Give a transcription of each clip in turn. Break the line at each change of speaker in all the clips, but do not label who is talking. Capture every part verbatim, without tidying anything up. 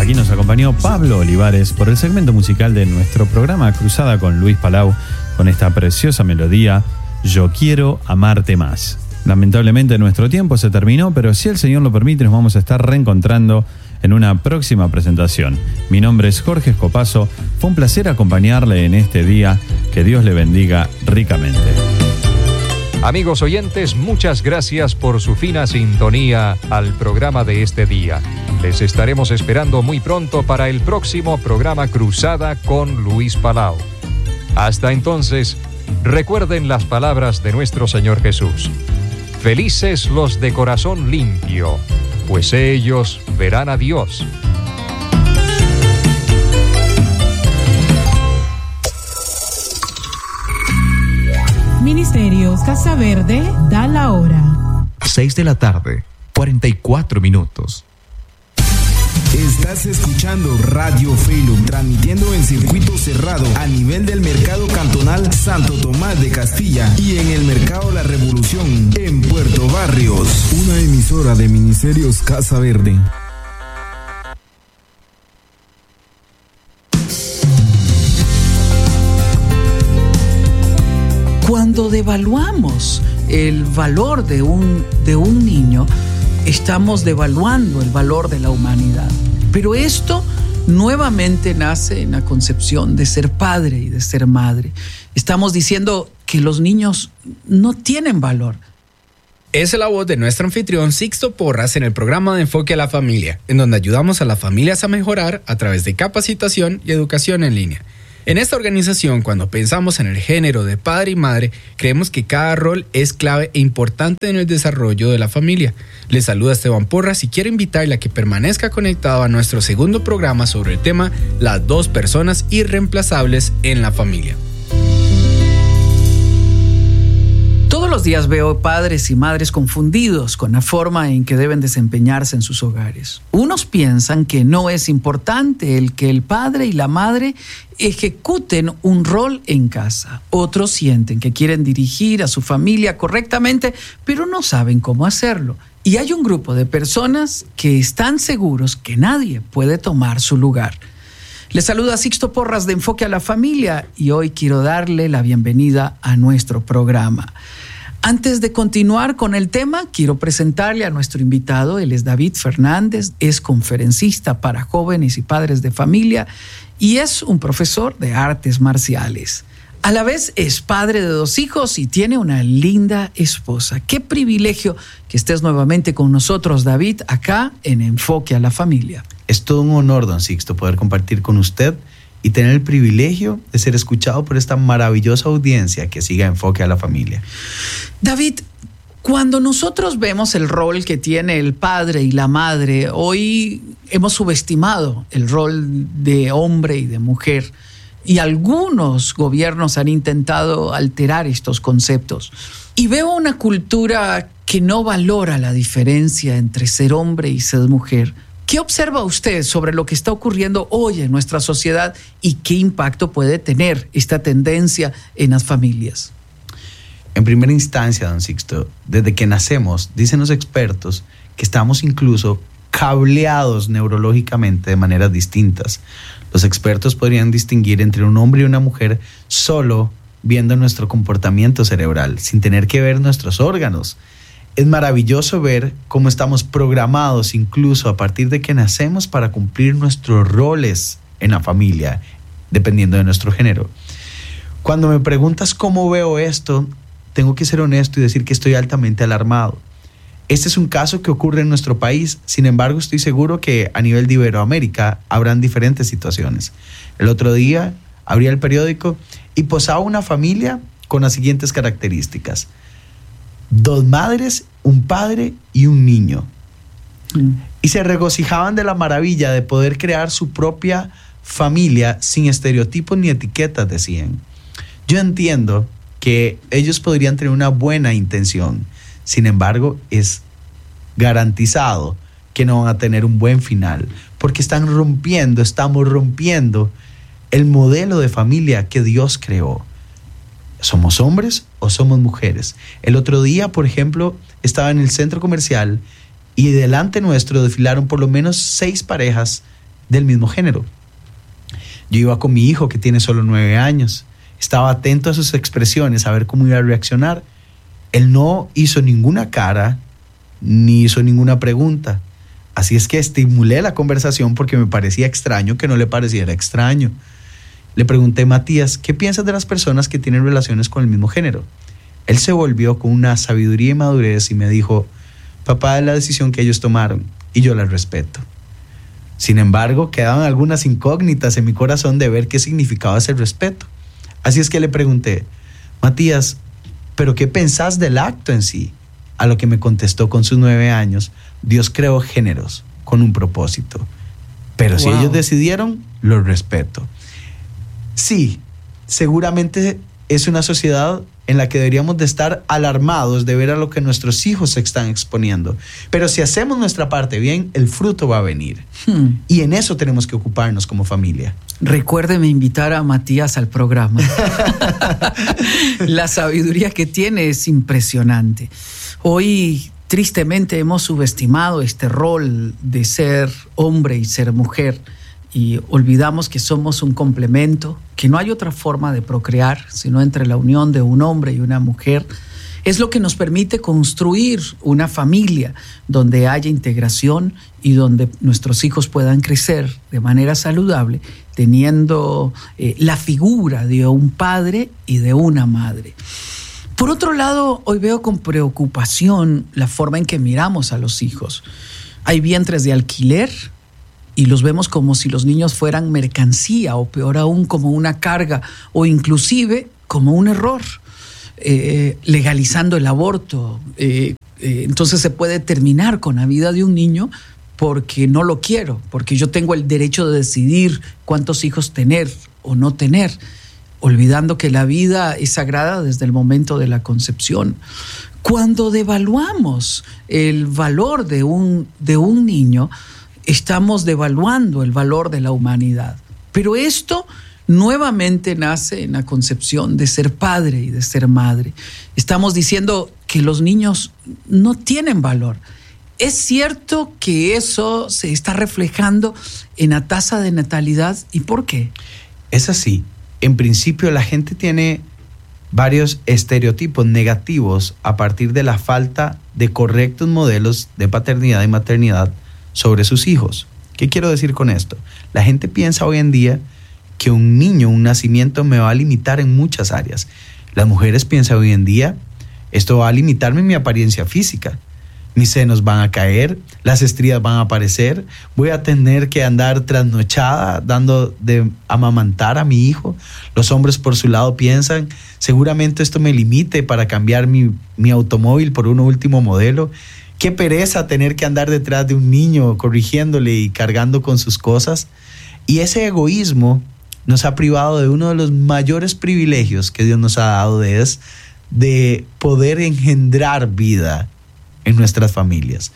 Aquí nos acompañó Pablo Olivares por el segmento musical de nuestro programa Cruzada con Luis Palau, con esta preciosa melodía, Yo Quiero Amarte Más. Lamentablemente nuestro tiempo se terminó, pero si el Señor lo permite nos vamos a estar reencontrando en una próxima presentación. Mi nombre es Jorge Escopazo, fue un placer acompañarle en este día, que Dios le bendiga ricamente.
Amigos oyentes, muchas gracias por su fina sintonía al programa de este día. Les estaremos esperando muy pronto para el próximo programa Cruzada con Luis Palau. Hasta entonces, recuerden las palabras de nuestro Señor Jesús. Felices los de corazón limpio, pues ellos verán a Dios.
Ministerios Casa Verde da la hora.
seis de la tarde, cuarenta y cuatro minutos.
Estás escuchando Radio Felum, transmitiendo en circuito cerrado a nivel del Mercado Cantonal Santo Tomás de Castilla y en el Mercado La Revolución en Puerto Barrios. Una emisora de Ministerios Casa Verde.
Cuando devaluamos el valor de un, de un niño, estamos devaluando el valor de la humanidad. Pero esto nuevamente nace en la concepción de ser padre y de ser madre. Estamos diciendo que los niños no tienen valor.
Esa es la voz de nuestro anfitrión Sixto Porras en el programa de Enfoque a la Familia, en donde ayudamos a las familias a mejorar a través de capacitación y educación en línea. En esta organización, cuando pensamos en el género de padre y madre, creemos que cada rol es clave e importante en el desarrollo de la familia. Les saluda Esteban Porras y quiero invitarle a que permanezca conectado a nuestro segundo programa sobre el tema Las dos personas irreemplazables en la familia.
Todos los días veo padres y madres confundidos con la forma en que deben desempeñarse en sus hogares. Unos piensan que no es importante el que el padre y la madre ejecuten un rol en casa. Otros sienten que quieren dirigir a su familia correctamente, pero no saben cómo hacerlo. Y hay un grupo de personas que están seguros que nadie puede tomar su lugar. Les saluda Sixto Porras de Enfoque a la Familia y hoy quiero darle la bienvenida a nuestro programa. Antes de continuar con el tema, quiero presentarle a nuestro invitado. Él es David Fernández, es conferencista para jóvenes y padres de familia y es un profesor de artes marciales. A la vez es padre de dos hijos y tiene una linda esposa. Qué privilegio que estés nuevamente con nosotros, David, acá en Enfoque a la Familia.
Es todo un honor, don Sixto, poder compartir con usted y tener el privilegio de ser escuchado por esta maravillosa audiencia que siga Enfoque a la Familia.
David, cuando nosotros vemos el rol que tiene el padre y la madre, hoy hemos subestimado el rol de hombre y de mujer. Y algunos gobiernos han intentado alterar estos conceptos. Y veo una cultura que no valora la diferencia entre ser hombre y ser mujer. ¿Qué observa usted sobre lo que está ocurriendo hoy en nuestra sociedad y qué impacto puede tener esta tendencia en las familias?
En primera instancia, don Sixto, desde que nacemos, dicen los expertos que estamos incluso cableados neurológicamente de maneras distintas. Los expertos podrían distinguir entre un hombre y una mujer solo viendo nuestro comportamiento cerebral, sin tener que ver nuestros órganos. Es maravilloso ver cómo estamos programados incluso a partir de que nacemos para cumplir nuestros roles en la familia, dependiendo de nuestro género. Cuando me preguntas cómo veo esto, tengo que ser honesto y decir que estoy altamente alarmado. Este es un caso que ocurre en nuestro país, sin embargo estoy seguro que a nivel de Iberoamérica habrán diferentes situaciones. El otro día abría el periódico y posaba una familia con las siguientes características: dos madres, un padre y un niño. Mm. Y se regocijaban de la maravilla de poder crear su propia familia sin estereotipos ni etiquetas, decían. Yo entiendo que ellos podrían tener una buena intención. Sin embargo, es garantizado que no van a tener un buen final, porque están rompiendo, estamos rompiendo el modelo de familia que Dios creó. ¿Somos hombres o somos mujeres? El otro día, por ejemplo, estaba en el centro comercial y delante nuestro desfilaron por lo menos seis parejas del mismo género. Yo iba con mi hijo que tiene solo nueve años. Estaba atento a sus expresiones, a ver cómo iba a reaccionar. Él no hizo ninguna cara, ni hizo ninguna pregunta. Así es que estimulé la conversación porque me parecía extraño que no le pareciera extraño. Le pregunté: Matías, ¿qué piensas de las personas que tienen relaciones con el mismo género? Él se volvió con una sabiduría y madurez y me dijo: papá, es la decisión que ellos tomaron y yo la respeto. Sin embargo, quedaban algunas incógnitas en mi corazón de ver qué significaba ese respeto. Así es que le pregunté: Matías, ¿pero qué pensás del acto en sí? A lo que me contestó con sus nueve años: Dios creó géneros con un propósito. Pero wow. Si ellos decidieron, lo respeto. Sí, seguramente es una sociedad en la que deberíamos de estar alarmados de ver a lo que nuestros hijos se están exponiendo. Pero si hacemos nuestra parte bien, el fruto va a venir. Hmm. Y en eso tenemos que ocuparnos como familia.
Recuérdeme invitar a Matías al programa. La sabiduría que tiene es impresionante. Hoy, tristemente, hemos subestimado este rol de ser hombre y ser mujer y olvidamos que somos un complemento, que no hay otra forma de procrear sino entre la unión de un hombre y una mujer. Es lo que nos permite construir una familia donde haya integración y donde nuestros hijos puedan crecer de manera saludable, teniendo eh, la figura de un padre y de una madre. Por otro lado, hoy veo con preocupación la forma en que miramos a los hijos. Hay vientres de alquiler y los vemos como si los niños fueran mercancía, o peor aún, como una carga, o inclusive como un error, eh, legalizando el aborto. Eh, eh, entonces se puede terminar con la vida de un niño porque no lo quiero, porque yo tengo el derecho de decidir cuántos hijos tener o no tener, olvidando que la vida es sagrada desde el momento de la concepción. Cuando devaluamos el valor de un, de un niño, estamos devaluando el valor de la humanidad. Pero esto nuevamente nace en la concepción de ser padre y de ser madre. Estamos diciendo que los niños no tienen valor. ¿Es cierto que eso se está reflejando en la tasa de natalidad? ¿Y por qué?
Es así. En principio, la gente tiene varios estereotipos negativos a partir de la falta de correctos modelos de paternidad y maternidad sobre sus hijos. ¿Qué quiero decir con esto? La gente piensa hoy en día que un niño, un nacimiento me va a limitar en muchas áreas. Las mujeres piensan hoy en día, esto va a limitarme en mi apariencia física. Mis senos van a caer, las estrías van a aparecer, voy a tener que andar trasnochada dando de amamantar a mi hijo. Los hombres por su lado piensan, seguramente esto me limite para cambiar mi, mi automóvil por uno último modelo. Qué pereza tener que andar detrás de un niño corrigiéndole y cargando con sus cosas. Y ese egoísmo nos ha privado de uno de los mayores privilegios que Dios nos ha dado, de, es de poder engendrar vida en nuestras familias.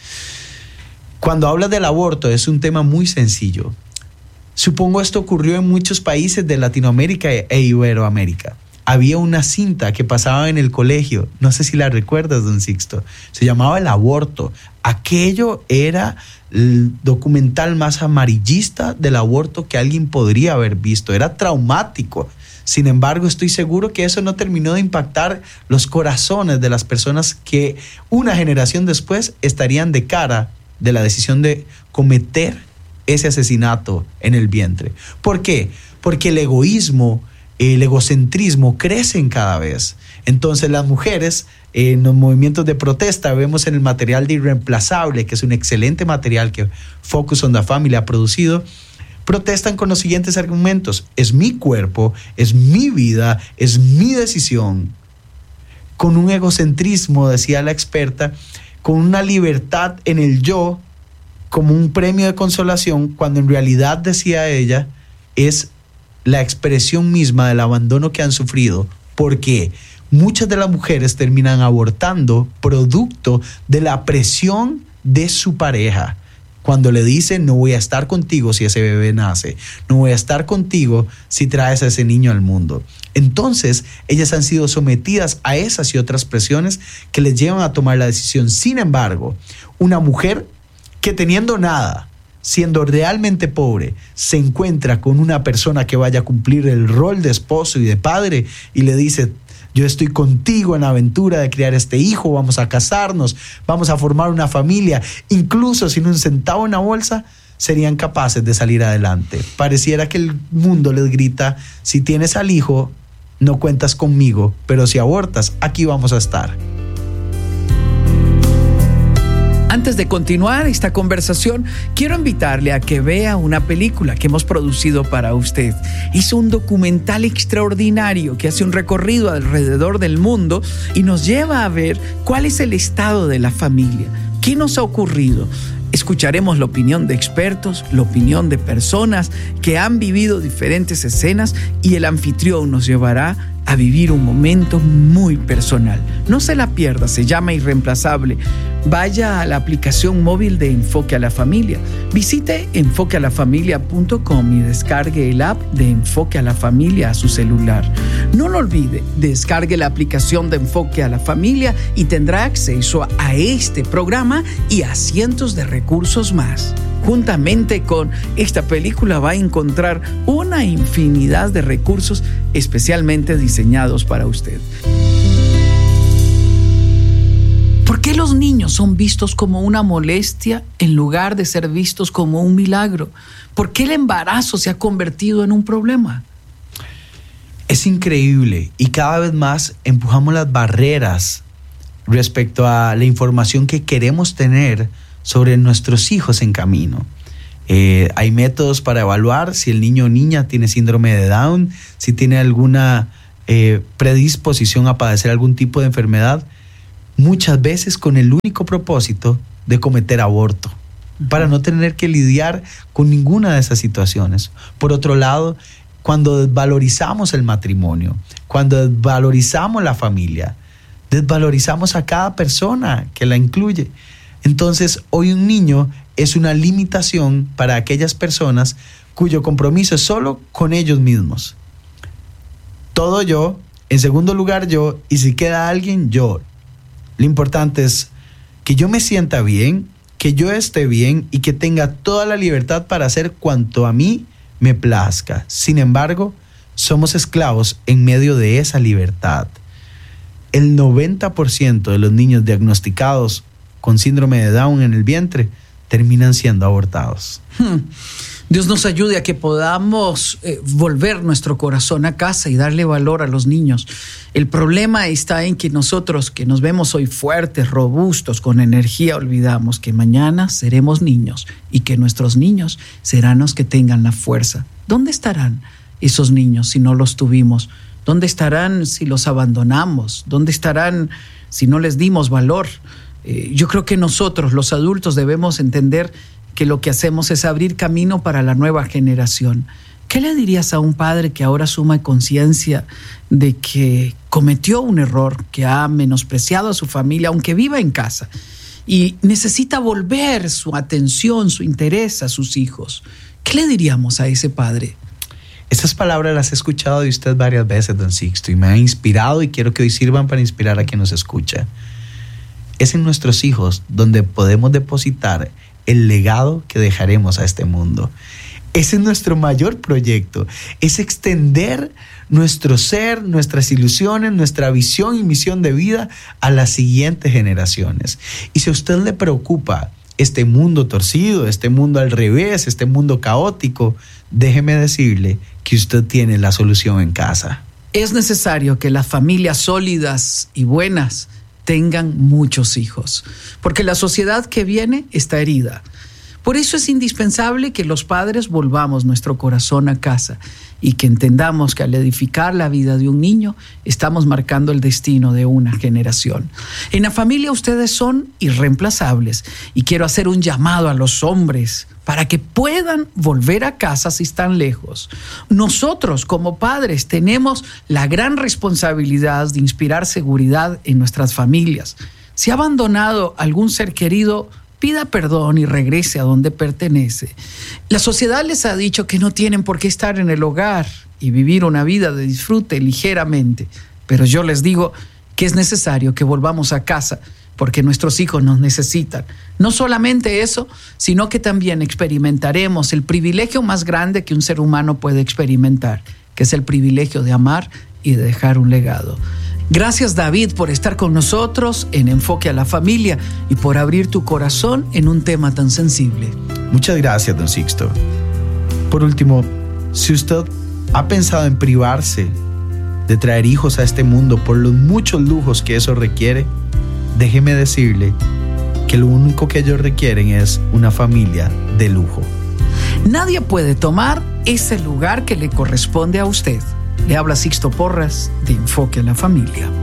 Cuando hablas del aborto es un tema muy sencillo. Supongo esto ocurrió en muchos países de Latinoamérica e Iberoamérica. Había una cinta que pasaba en el colegio, no sé si la recuerdas, don Sixto, se llamaba El Aborto. Aquello era el documental más amarillista del aborto que alguien podría haber visto, era traumático. Sin embargo, estoy seguro que eso no terminó de impactar los corazones de las personas que una generación después estarían de cara de la decisión de cometer ese asesinato en el vientre. ¿Por qué? Porque el egoísmo, el egocentrismo crecen cada vez. Entonces las mujeres en los movimientos de protesta, vemos en el material de Irreemplazable, que es un excelente material que Focus on the Family ha producido, protestan con los siguientes argumentos: es mi cuerpo, es mi vida, es mi decisión. Con un egocentrismo, decía la experta, con una libertad en el yo como un premio de consolación, cuando en realidad, decía ella, es la expresión misma del abandono que han sufrido. ¿Por qué? Muchas de las mujeres terminan abortando producto de la presión de su pareja. Cuando le dicen, no voy a estar contigo si ese bebé nace, no voy a estar contigo si traes a ese niño al mundo. Entonces, ellas han sido sometidas a esas y otras presiones que les llevan a tomar la decisión. Sin embargo, una mujer que teniendo nada, siendo realmente pobre, se encuentra con una persona que vaya a cumplir el rol de esposo y de padre y le dice: yo estoy contigo en la aventura de criar este hijo, vamos a casarnos, vamos a formar una familia, incluso sin un centavo en la bolsa, serían capaces de salir adelante. Pareciera que el mundo les grita: si tienes al hijo, no cuentas conmigo, pero si abortas, aquí vamos a estar.
Antes de continuar esta conversación, quiero invitarle a que vea una película que hemos producido para usted. Es un documental extraordinario que hace un recorrido alrededor del mundo y nos lleva a ver cuál es el estado de la familia, qué nos ha ocurrido. Escucharemos la opinión de expertos, la opinión de personas que han vivido diferentes escenas y el anfitrión nos llevará a vivir un momento muy personal. No se la pierda, se llama Irreemplazable. Vaya a la aplicación móvil de Enfoque a la Familia. Visite enfoque a la familia punto com y descargue el app de Enfoque a la Familia a su celular. No lo olvide, descargue la aplicación de Enfoque a la Familia y tendrá acceso a este programa y a cientos de recursos más. Juntamente con esta película va a encontrar una infinidad de recursos especialmente diseñados para usted. ¿Por qué los niños son vistos como una molestia en lugar de ser vistos como un milagro? ¿Por qué el embarazo se ha convertido en un problema?
Es increíble y cada vez más empujamos las barreras respecto a la información que queremos tener sobre nuestros hijos en camino. Eh, hay métodos para evaluar si el niño o niña tiene síndrome de Down, si tiene alguna eh, predisposición a padecer algún tipo de enfermedad, muchas veces con el único propósito de cometer aborto, para no tener que lidiar con ninguna de esas situaciones. Por otro lado, cuando desvalorizamos el matrimonio, cuando desvalorizamos la familia, desvalorizamos a cada persona que la incluye. Entonces, hoy un niño es una limitación para aquellas personas cuyo compromiso es solo con ellos mismos. Todo yo, en segundo lugar yo, y si queda alguien, yo. Lo importante es que yo me sienta bien, que yo esté bien y que tenga toda la libertad para hacer cuanto a mí me plazca. Sin embargo, somos esclavos en medio de esa libertad. El noventa por ciento de los niños diagnosticados con síndrome de Down en el vientre terminan siendo abortados.
Hmm. Dios nos ayude a que podamos eh, volver nuestro corazón a casa y darle valor a los niños. El problema está en que nosotros, que nos vemos hoy fuertes, robustos, con energía, olvidamos que mañana seremos niños y que nuestros niños serán los que tengan la fuerza. ¿Dónde estarán esos niños si no los tuvimos? ¿Dónde estarán si los abandonamos? ¿Dónde estarán si no les dimos valor? Eh, yo creo que nosotros, los adultos, debemos entender que lo que hacemos es abrir camino para la nueva generación. ¿Qué le dirías a un padre que ahora asume conciencia de que cometió un error, que ha menospreciado a su familia, aunque viva en casa, y necesita volver su atención, su interés a sus hijos? ¿Qué le diríamos a ese padre?
Estas palabras las he escuchado de usted varias veces, don Sixto, y me han inspirado y quiero que hoy sirvan para inspirar a quien nos escucha. Es en nuestros hijos donde podemos depositar el legado que dejaremos a este mundo. Ese es nuestro mayor proyecto, es extender nuestro ser, nuestras ilusiones, nuestra visión y misión de vida a las siguientes generaciones. Y si a usted le preocupa este mundo torcido, este mundo al revés, este mundo caótico, déjeme decirle que usted tiene la solución en casa.
Es necesario que las familias sólidas y buenas tengan muchos hijos, porque la sociedad que viene está herida. Por eso es indispensable que los padres volvamos nuestro corazón a casa y que entendamos que al edificar la vida de un niño estamos marcando el destino de una generación. En la familia ustedes son irreemplazables y quiero hacer un llamado a los hombres para que puedan volver a casa si están lejos. Nosotros como padres tenemos la gran responsabilidad de inspirar seguridad en nuestras familias. Si ha abandonado algún ser querido, pida perdón y regrese a donde pertenece. La sociedad les ha dicho que no tienen por qué estar en el hogar y vivir una vida de disfrute ligeramente, pero yo les digo que es necesario que volvamos a casa porque nuestros hijos nos necesitan. No solamente eso, sino que también experimentaremos el privilegio más grande que un ser humano puede experimentar, que es el privilegio de amar y de dejar un legado. Gracias, David, por estar con nosotros en Enfoque a la Familia y por abrir tu corazón en un tema tan sensible.
Muchas gracias, don Sixto. Por último, si usted ha pensado en privarse de traer hijos a este mundo por los muchos lujos que eso requiere, déjeme decirle que lo único que ellos requieren es una familia de lujo.
Nadie puede tomar ese lugar que le corresponde a usted. Le habla Sixto Porras de Enfoque a la Familia.